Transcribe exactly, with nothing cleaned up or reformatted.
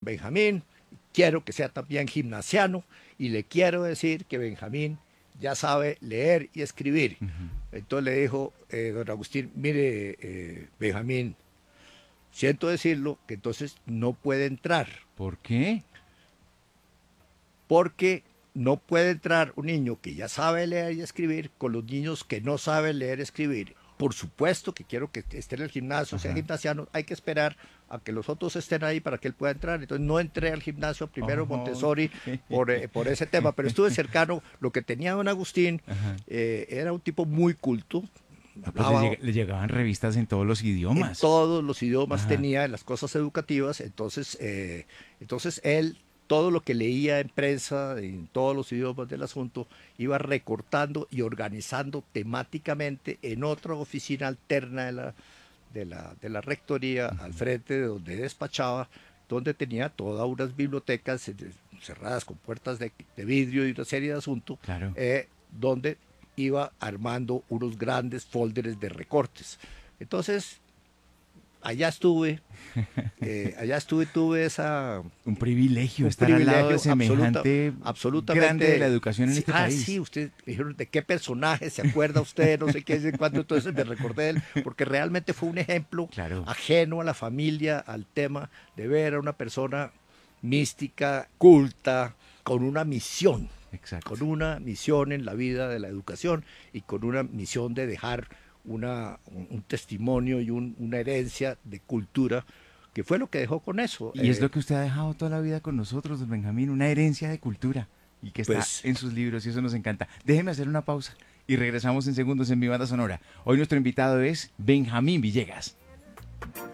Benjamín, quiero que sea también gimnasiano y le quiero decir que Benjamín ya sabe leer y escribir. Uh-huh. Entonces le dijo eh, don Agustín, mire eh, Benjamín, siento decirlo que entonces no puede entrar. ¿Por qué? Porque no puede entrar un niño que ya sabe leer y escribir con los niños que no saben leer y escribir. Por supuesto que quiero que esté en el gimnasio, Ajá. sea gimnasiano, hay que esperar a que los otros estén ahí para que él pueda entrar. Entonces no entré al gimnasio primero, oh, Montessori, okay. por, eh, por ese tema, pero estuve cercano. Lo que tenía don Agustín eh, era un tipo muy culto. Pues le, lleg le llegaban revistas en todos los idiomas. En todos los idiomas Ajá. tenía, en las cosas educativas. Entonces, eh, entonces él... todo lo que leía en prensa, en todos los idiomas del asunto, iba recortando y organizando temáticamente en otra oficina alterna de la, de la, de la rectoría, uh-huh. al frente de donde despachaba, donde tenía todas unas bibliotecas cerradas con puertas de, de vidrio y una serie de asuntos, claro. eh, donde iba armando unos grandes folders de recortes. Entonces, allá estuve, eh, allá estuve, tuve esa... Un privilegio un estar privilegio al lado de semejante absoluta, absolutamente grande de la educación en sí, este ah, país. Ah, sí, usted dijeron, ¿de qué personaje se acuerda usted? No sé qué, de cuánto, entonces me recordé de él, porque realmente fue un ejemplo claro. ajeno a la familia, al tema de ver a una persona mística, culta, con una misión, Exacto. con una misión en la vida de la educación y con una misión de dejar Una, un, un testimonio y un, una herencia de cultura, que fue lo que dejó con eso. Y eh, es lo que usted ha dejado toda la vida con nosotros, don Benjamín, una herencia de cultura, y que está pues, en sus libros, y eso nos encanta. Déjeme hacer una pausa, y regresamos en segundos en Mi Banda Sonora. Hoy nuestro invitado es Benjamín Villegas.